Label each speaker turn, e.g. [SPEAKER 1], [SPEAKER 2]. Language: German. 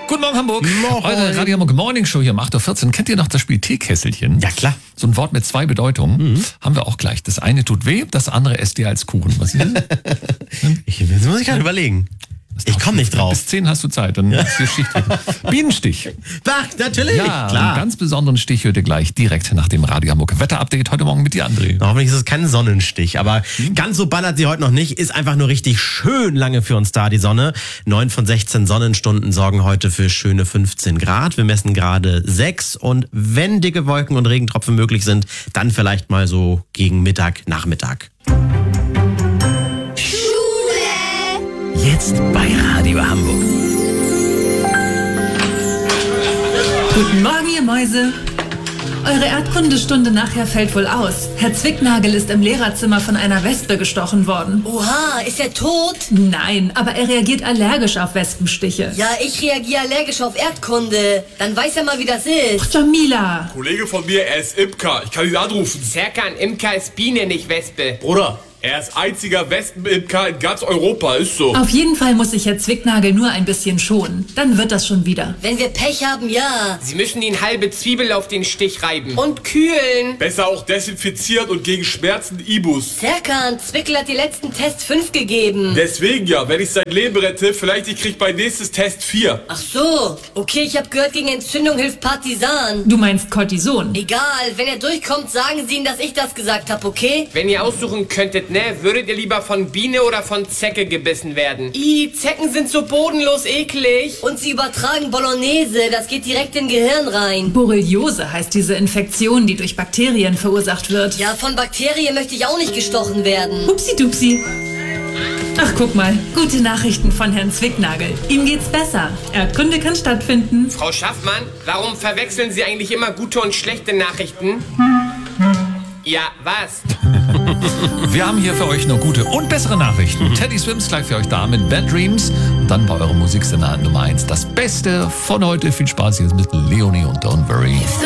[SPEAKER 1] Guten Morgen, Hamburg.
[SPEAKER 2] Moin.
[SPEAKER 1] Eure Radio Hamburg Morning Show hier um 8.14 Uhr. Kennt ihr noch das Spiel Teekesselchen?
[SPEAKER 2] Ja, klar.
[SPEAKER 1] So ein Wort mit zwei Bedeutungen. Haben wir auch gleich. Das eine tut weh, das andere esst ihr als Kuchen. Was ist das?
[SPEAKER 2] Jetzt muss ich gerade überlegen. Ich komme nicht drauf.
[SPEAKER 1] Bis 10 hast du Zeit, dann ist die Schicht wieder. Bienenstich.
[SPEAKER 2] Ach, natürlich,
[SPEAKER 1] Ja,
[SPEAKER 2] klar.
[SPEAKER 1] einen ganz besonderen Stich hört ihr gleich direkt nach dem Radio Hamburg Wetter-Update heute Morgen mit dir, André.
[SPEAKER 2] Hoffentlich ist es kein Sonnenstich, aber ganz so ballert sie heute noch nicht. Ist einfach nur richtig schön lange für uns da, die Sonne. 9 von 16 Sonnenstunden sorgen heute für schöne 15 Grad. Wir messen gerade 6 und wenn dicke Wolken und Regentropfen möglich sind, dann vielleicht mal so gegen Mittag, Nachmittag.
[SPEAKER 1] Jetzt bei Radio Hamburg.
[SPEAKER 3] Guten Morgen, ihr Mäuse. Eure Erdkundestunde nachher fällt wohl aus. Herr Zwicknagel ist im Lehrerzimmer von einer Wespe gestochen worden.
[SPEAKER 4] Oha, ist er tot?
[SPEAKER 3] Nein, aber er reagiert allergisch auf Wespenstiche.
[SPEAKER 4] Ja, ich reagiere allergisch auf Erdkunde. Dann weiß er mal, wie das ist.
[SPEAKER 3] Jamila.
[SPEAKER 5] Kollege von mir, er ist Imker. Ich kann ihn anrufen.
[SPEAKER 6] Serkan, Imker ist Biene, nicht Wespe.
[SPEAKER 5] Bruder, er ist einziger Wespenimker in ganz Europa, ist so.
[SPEAKER 3] Auf jeden Fall muss sich Herr Zwicknagel nur ein bisschen schonen. Dann wird das schon wieder.
[SPEAKER 4] Wenn wir Pech haben, ja.
[SPEAKER 6] Sie müssen ihn halbe Zwiebel auf den Stich reiben. Und kühlen.
[SPEAKER 5] Besser auch desinfizieren und gegen Schmerzen Ibus.
[SPEAKER 4] Serkan, Zwickel hat die letzten Tests 5 gegeben.
[SPEAKER 5] Deswegen ja, wenn ich sein Leben rette, vielleicht ich krieg mein nächstes Test 4.
[SPEAKER 4] Ach so. Okay, ich habe gehört, gegen Entzündung hilft Partisan.
[SPEAKER 3] Du meinst Cortison.
[SPEAKER 4] Egal, wenn er durchkommt, sagen Sie ihm, dass ich das gesagt habe, okay?
[SPEAKER 6] Wenn ihr aussuchen könntet, würdet ihr lieber von Biene oder von Zecke gebissen werden? Zecken sind so bodenlos eklig.
[SPEAKER 4] Und Sie übertragen Bolognese, das geht direkt in Gehirn rein.
[SPEAKER 3] Borreliose heißt diese Infektion, die durch Bakterien verursacht wird.
[SPEAKER 4] Ja, von Bakterien möchte ich auch nicht gestochen werden.
[SPEAKER 3] Upsi-dupsi. Ach, guck mal. Gute Nachrichten von Herrn Zwicknagel. Ihm geht's besser. Erdkunde kann stattfinden.
[SPEAKER 6] Frau Schaffmann, warum verwechseln Sie eigentlich immer gute und schlechte Nachrichten? Ja, was?
[SPEAKER 1] Wir haben hier für euch nur gute und bessere Nachrichten. Teddy Swims gleich für euch da mit Bad Dreams. Und dann bei eurem Musiksender Nummer 1 das Beste von heute. Viel Spaß, hier ist mit Leonie und Don't Worry.